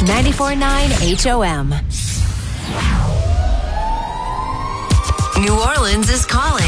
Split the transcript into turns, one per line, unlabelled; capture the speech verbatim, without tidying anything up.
ninety-four point nine H O M. New Orleans is calling.